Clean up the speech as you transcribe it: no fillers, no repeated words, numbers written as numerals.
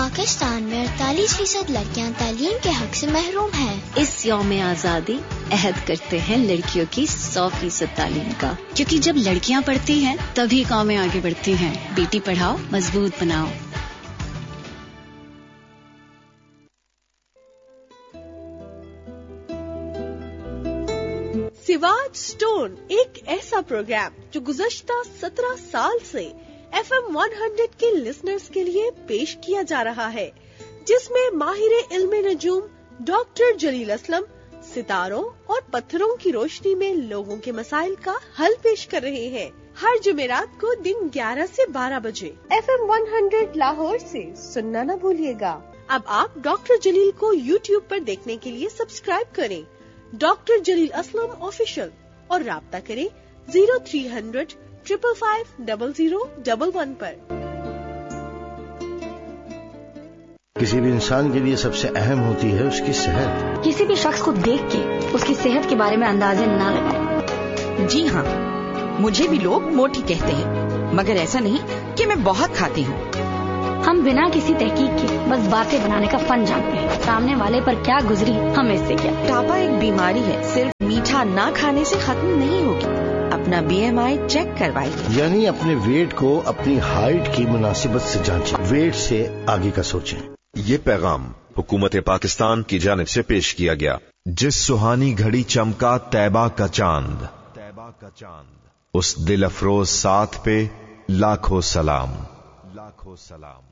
پاکستان میں 48% لڑکیاں تعلیم کے حق سے محروم ہیں۔ اس یوم آزادی عہد کرتے ہیں لڑکیوں کی 100% تعلیم کا، کیونکہ جب لڑکیاں پڑھتی ہیں تبھی قومیں آگے بڑھتی ہیں۔ بیٹی پڑھاؤ، مضبوط بناؤ۔ سواد سٹون ایک ایسا پروگرام جو گزشتہ 17 سال سے FM 100 کے لسنرز کے لیے پیش کیا جا رہا ہے، جس میں ماہر علم نجوم ڈاکٹر جلیل اسلم ستاروں اور پتھروں کی روشنی میں لوگوں کے مسائل کا حل پیش کر رہے ہیں۔ ہر جمعرات کو دن 11 سے 12 بجے FM 100 لاہور سے سننا نہ بھولیے گا۔ اب آپ ڈاکٹر جلیل کو YouTube پر دیکھنے کے لیے سبسکرائب کریں، ڈاکٹر جلیل اسلم آفیشل، اور رابطہ کریں 0300 555 0011 پر۔ کسی بھی انسان کے لیے سب سے اہم ہوتی ہے اس کی صحت۔ کسی بھی شخص کو دیکھ کے اس کی صحت کے بارے میں اندازے نہ لگائیں۔ جی ہاں، مجھے بھی لوگ موٹی کہتے ہیں، مگر ایسا نہیں کہ میں بہت کھاتی ہوں۔ ہم بنا کسی تحقیق کے بس باتیں بنانے کا فن جانتے ہیں۔ سامنے والے پر کیا گزری ہمیں اس سے کیا۔ موٹاپا ایک بیماری ہے، صرف میٹھا نہ کھانے سے ختم نہیں ہوگی۔ اپنا BMI چیک کروائیے، یعنی اپنے ویٹ کو اپنی ہائٹ کی مناسبت سے جانچیں، ویٹ سے آگے کا سوچیں۔ یہ پیغام حکومت پاکستان کی جانب سے پیش کیا گیا۔ جس سہانی گھڑی چمکا طیبہ کا چاند، اس دل افروز ساتھ پہ لاکھوں سلام۔